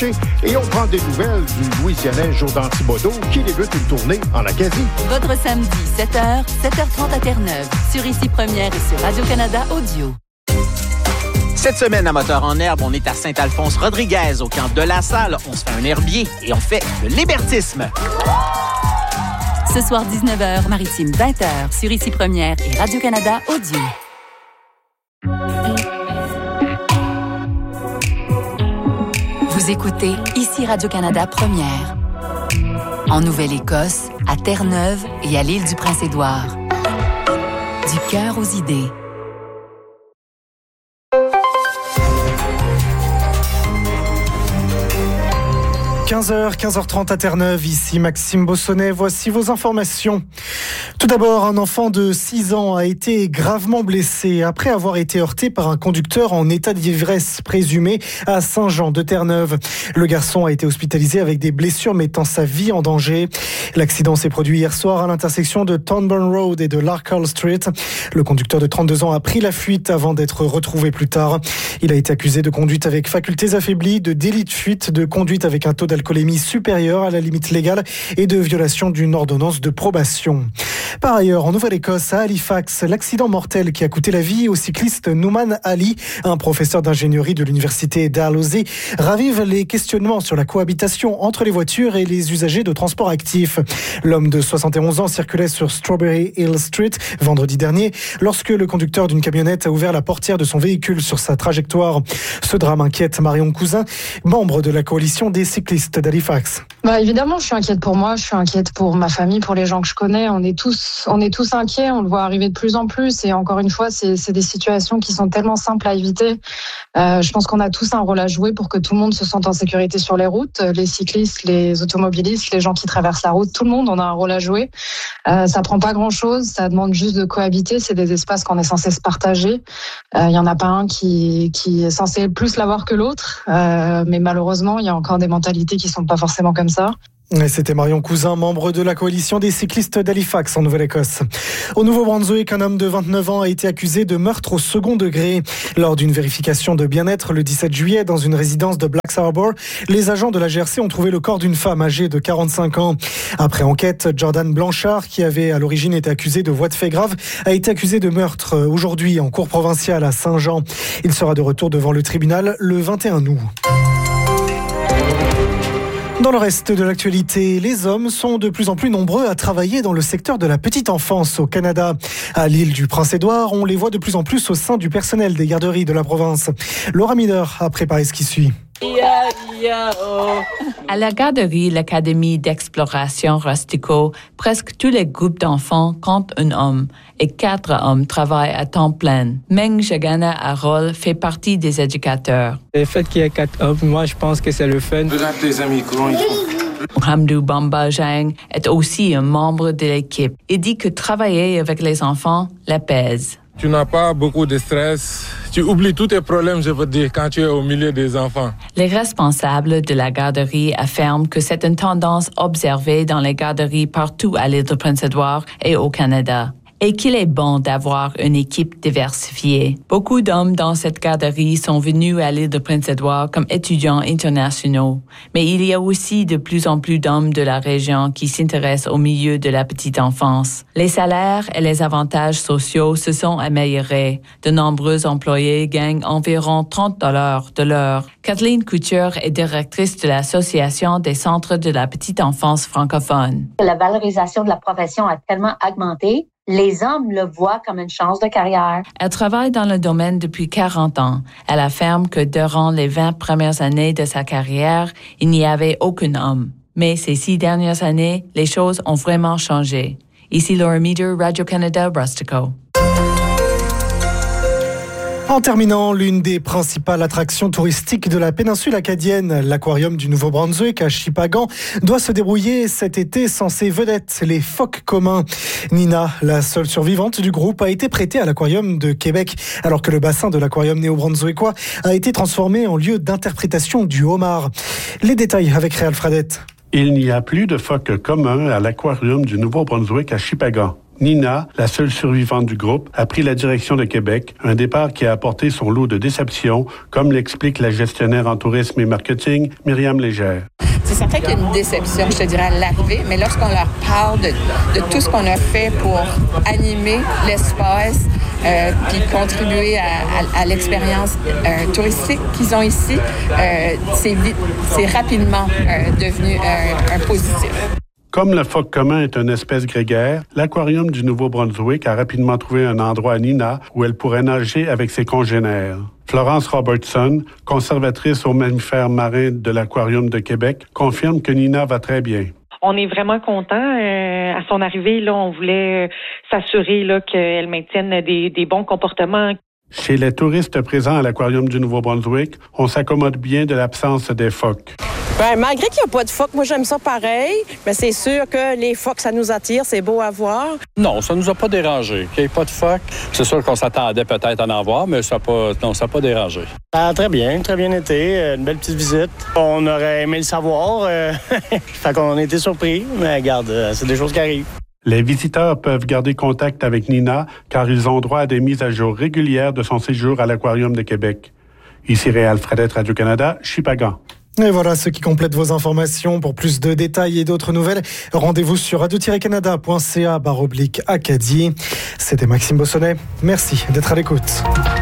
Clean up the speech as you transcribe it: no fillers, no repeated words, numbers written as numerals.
Et on prend des nouvelles du Louisianais Jordan Thibodeau qui débute une tournée en Acadie. Votre samedi, 7h, 7h30 à Terre-Neuve, sur Ici Première et sur Radio-Canada Audio. Cette semaine à Moteur en herbe, on est à Saint-Alphonse-Rodriguez, au camp de la Salle. On se fait un herbier et on fait le libertisme. Ce soir, 19h, Maritime 20h, sur Ici Première et Radio-Canada Audio. Vous écoutez Ici Radio-Canada Première. En Nouvelle-Écosse, à Terre-Neuve et à l'île du Prince-Édouard. Du cœur aux idées. 15h30 à Terre-Neuve, ici Maxime Bossonnet. Voici vos informations. Tout d'abord, un enfant de 6 ans a été gravement blessé après avoir été heurté par un conducteur en état d'ivresse présumé à Saint-Jean de Terre-Neuve. Le garçon a été hospitalisé avec des blessures mettant sa vie en danger. L'accident s'est produit hier soir à l'intersection de Thornburn Road et de Larkhall Street. Le conducteur de 32 ans a pris la fuite avant d'être retrouvé plus tard. Il a été accusé de conduite avec facultés affaiblies, de délit de fuite, de conduite avec un taux d'alcoolémie supérieure à la limite légale et de violation d'une ordonnance de probation. Par ailleurs, en Nouvelle-Écosse, à Halifax, l'accident mortel qui a coûté la vie au cycliste Nouman Ali, un professeur d'ingénierie de l'université Dalhousie, ravive les questionnements sur la cohabitation entre les voitures et les usagers de transport actifs. L'homme de 71 ans circulait sur Strawberry Hill Street vendredi dernier lorsque le conducteur d'une camionnette a ouvert la portière de son véhicule sur sa trajectoire. Ce drame inquiète Marion Cousin, membre de la coalition des cyclistes d'Halifax. Évidemment, je suis inquiète pour moi, je suis inquiète pour ma famille, pour les gens que je connais. On est tous inquiets, on le voit arriver de plus en plus. Et encore une fois, c'est des situations qui sont tellement simples à éviter. Je pense qu'on a tous un rôle à jouer pour que tout le monde se sente en sécurité sur les routes. Les cyclistes, les automobilistes, les gens qui traversent la route, tout le monde, on a un rôle à jouer. Ça prend pas grand-chose, ça demande juste de cohabiter. C'est des espaces qu'on est censé se partager. Il y en a pas un qui est censé plus l'avoir que l'autre. Mais malheureusement, il y a encore des mentalités qui sont pas forcément comme ça. C'était Marion Cousin, membre de la coalition des cyclistes d'Halifax en Nouvelle-Écosse. Au Nouveau-Brunswick, un homme de 29 ans a été accusé de meurtre au second degré. Lors d'une vérification de bien-être le 17 juillet dans une résidence de Blacks Harbour, les agents de la GRC ont trouvé le corps d'une femme âgée de 45 ans. Après enquête, Jordan Blanchard, qui avait à l'origine été accusé de voies de fait grave, a été accusé de meurtre aujourd'hui en cour provinciale à Saint-Jean. Il sera de retour devant le tribunal le 21 août. Dans le reste de l'actualité, les hommes sont de plus en plus nombreux à travailler dans le secteur de la petite enfance au Canada. À l'île du Prince-Édouard, on les voit de plus en plus au sein du personnel des garderies de la province. Laura Miller a préparé ce qui suit. À la garderie, l'Académie d'exploration Rustico, presque tous les groupes d'enfants comptent un homme et 4 hommes travaillent à temps plein. Meng Jagana Arol fait partie des éducateurs. Le fait qu'il y ait 4 hommes, moi je pense que c'est le fun. Les amis, comment ils font? Hamdou Bamba Jang est aussi un membre de l'équipe. Il dit que travailler avec les enfants l'apaise. Tu n'as pas beaucoup de stress. Tu oublies tous tes problèmes, je veux dire, quand tu es au milieu des enfants. Les responsables de la garderie affirment que c'est une tendance observée dans les garderies partout à l'île de Prince-Édouard et au Canada. Et qu'il est bon d'avoir une équipe diversifiée. Beaucoup d'hommes dans cette garderie sont venus à l'île de Prince-Édouard comme étudiants internationaux. Mais il y a aussi de plus en plus d'hommes de la région qui s'intéressent au milieu de la petite enfance. Les salaires et les avantages sociaux se sont améliorés. De nombreux employés gagnent environ 30 $ de l'heure. Kathleen Couture est directrice de l'Association des centres de la petite enfance francophone. La valorisation de la profession a tellement augmenté. Les hommes le voient comme une chance de carrière. Elle travaille dans le domaine depuis 40 ans. Elle affirme que durant les 20 premières années de sa carrière, il n'y avait aucun homme. Mais ces 6 dernières années, les choses ont vraiment changé. Ici Laura Meader, Radio-Canada, Rustico. En terminant, l'une des principales attractions touristiques de la péninsule acadienne, l'aquarium du Nouveau-Brunswick à Shippagan, doit se débrouiller cet été sans ses vedettes, les phoques communs. Nina, la seule survivante du groupe, a été prêtée à l'aquarium de Québec, alors que le bassin de l'aquarium néo-brunswickois a été transformé en lieu d'interprétation du homard. Les détails avec Réal Fradette. Il n'y a plus de phoques communs à l'aquarium du Nouveau-Brunswick à Shippagan. Nina, la seule survivante du groupe, a pris la direction de Québec, un départ qui a apporté son lot de déceptions, comme l'explique la gestionnaire en tourisme et marketing, Myriam Légère. C'est certain qu'il y a une déception, je te dirais, à l'arrivée, mais lorsqu'on leur parle de tout ce qu'on a fait pour animer l'espace, puis contribuer à l'expérience touristique qu'ils ont ici, c'est rapidement devenu un positif. Comme le phoque commun est une espèce grégaire, l'aquarium du Nouveau-Brunswick a rapidement trouvé un endroit à Nina où elle pourrait nager avec ses congénères. Florence Robertson, conservatrice aux mammifères marins de l'Aquarium de Québec, confirme que Nina va très bien. On est vraiment content. À son arrivée, là, on voulait s'assurer là, qu'elle maintienne des bons comportements. Chez les touristes présents à l'Aquarium du Nouveau-Brunswick, on s'accommode bien de l'absence des phoques. Bien, malgré qu'il n'y a pas de phoques, moi j'aime ça pareil, mais c'est sûr que les phoques, ça nous attire, c'est beau à voir. Non, ça nous a pas dérangé. Qu'il n'y ait pas de phoques, c'est sûr qu'on s'attendait peut-être à en voir, mais ça n'a pas dérangé. Ah, très bien été. Une belle petite visite. On aurait aimé le savoir. Fait qu'on a été surpris, mais regarde, c'est des choses qui arrivent. Les visiteurs peuvent garder contact avec Nina car ils ont droit à des mises à jour régulières de son séjour à l'Aquarium de Québec. Ici Réal Fredette, Radio-Canada, Shippagan. Et voilà ce qui complète vos informations. Pour plus de détails et d'autres nouvelles, rendez-vous sur radio-canada.ca/Acadie. C'était Maxime Bossonnet. Merci d'être à l'écoute.